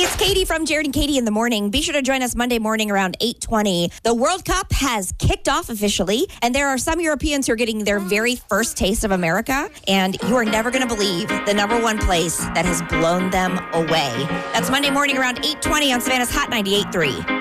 it's Katie from Jared and Katie in the Morning. Be sure to join us Monday morning around 8:20. The World Cup has kicked off officially, and there are some Europeans who are getting their very first taste of America, and you are never going to believe the number one place that has blown them away. That's Monday morning around 8:20 on Savannah's Hot 98.3.